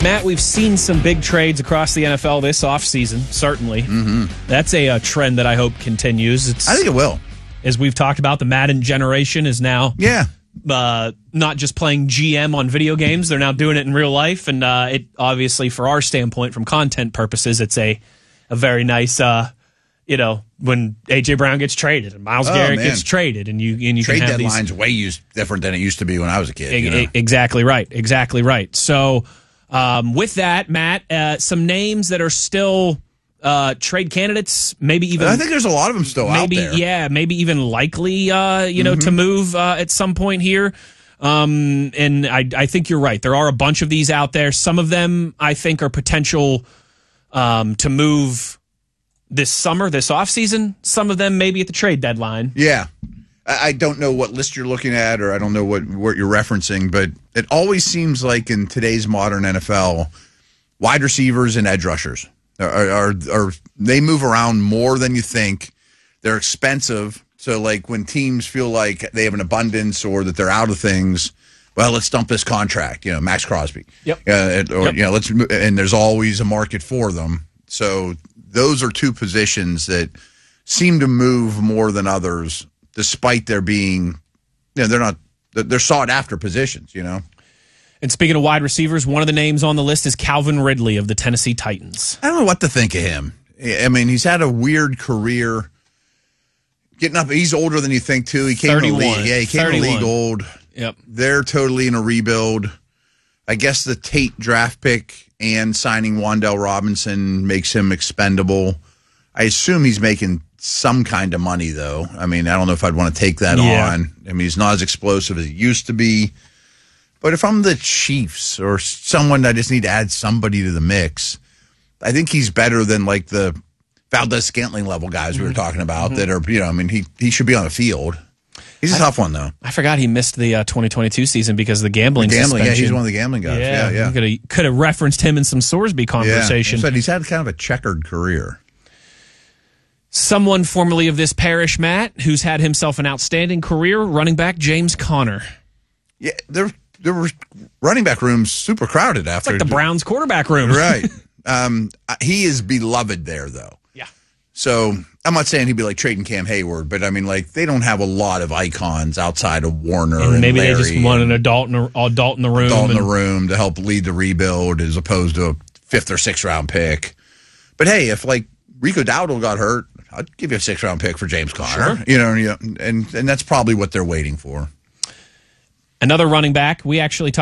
Matt, we've seen some big trades across the NFL this offseason, certainly. Mm-hmm. That's a trend that I hope continues. I think it will. As we've talked about, the Madden generation is now not just playing GM on video games. They're now doing it in real life. And it obviously, for our standpoint, from content purposes, it's a very nice, when A.J. Brown gets traded and Myles Garrett gets traded. And you Trade can have deadline's way different than it used to be when I was a kid. Exactly right. Exactly right. So with that, Matt, some names that are still trade candidates, maybe even. I think there's a lot of them still out there. Yeah, maybe even likely, to move at some point here. And I think you're right. There are a bunch of these out there. Some of them I think are potential to move this summer, this offseason. Some of them maybe at the trade deadline. Yeah. I don't know what list you're looking at, or I don't know what you're referencing, but it always seems like in today's modern NFL, wide receivers and edge rushers are they move around more than you think. They're expensive, so like when teams feel like they have an abundance or that they're out of things, well, let's dump this contract. Max Crosby. Yep. Let's and there's always a market for them. So those are two positions that seem to move more than others, despite there being, they're sought after positions. And speaking of wide receivers, one of the names on the list is Calvin Ridley of the Tennessee Titans. I don't know what to think of him. I mean, he's had a weird career. Getting up, he's older than you think too. He came 31. to the league. Yeah, he came to the league old. Yep. They're totally in a rebuild. I guess the Tate draft pick and signing Wan'Dale Robinson makes him expendable. I assume he's making some kind of money, though. I mean, I don't know if I'd want to take that on. I mean, he's not as explosive as he used to be. But if I'm the Chiefs or someone that just need to add somebody to the mix, I think he's better than like the Valdez-Scantling level guys we were talking about that are, he should be on the field. He's a tough one, though. I forgot he missed the 2022 season because of the gambling suspension. Yeah, he's one of the gambling guys. Yeah. Could have referenced him in some Sorsby conversation. Yeah. He's had kind of a checkered career. Someone formerly of this parish, Matt, who's had himself an outstanding career, running back James Conner. Yeah, there were running back rooms super crowded after. It's like the Browns quarterback room. Right. He is beloved there, though. Yeah. So I'm not saying he'd be like trading Cam Hayward, but I mean, like, they don't have a lot of icons outside of Warner and maybe Larry, they just want an adult in the room. Adult in the room to help lead the rebuild as opposed to a 5th or 6th round pick. But hey, if like Rico Dowdle got hurt, I'd give you a 6th round pick for James Conner. Sure. And that's probably what they're waiting for. Another running back, we actually talked